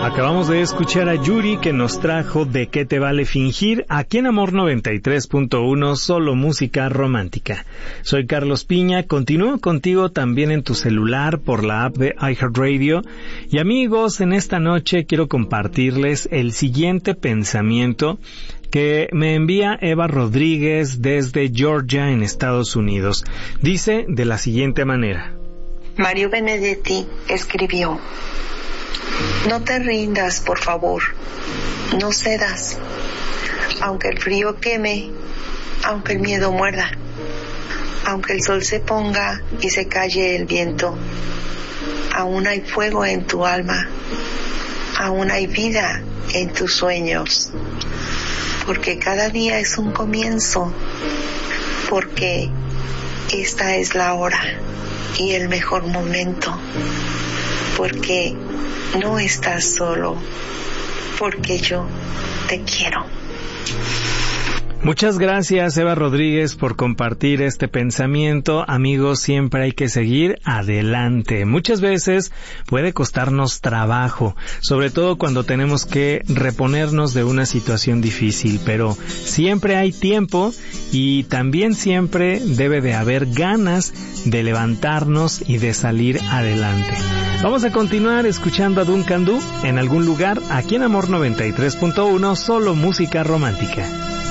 Acabamos de escuchar a Yuri, que nos trajo ¿De qué te vale fingir? Aquí en Amor 93.1, solo música romántica. Soy Carlos Piña, continúo contigo también en tu celular por la app de iHeartRadio. Y amigos, en esta noche quiero compartirles el siguiente pensamiento que me envía Eva Rodríguez desde Georgia, en Estados Unidos. Dice de la siguiente manera. Mario Benedetti escribió: no te rindas, por favor, no cedas, aunque el frío queme, aunque el miedo muerda, aunque el sol se ponga y se calle el viento, aún hay fuego en tu alma, aún hay vida en tus sueños, porque cada día es un comienzo, porque esta es la hora y el mejor momento, porque no estás solo, porque yo te quiero. Muchas gracias, Eva Rodríguez, por compartir este pensamiento. Amigos, siempre hay que seguir adelante. Muchas veces puede costarnos trabajo, sobre todo cuando tenemos que reponernos de una situación difícil, pero siempre hay tiempo y también siempre debe de haber ganas de levantarnos y de salir adelante. Vamos a continuar escuchando a Duncan Du en algún lugar aquí en Amor 93.1, solo música romántica.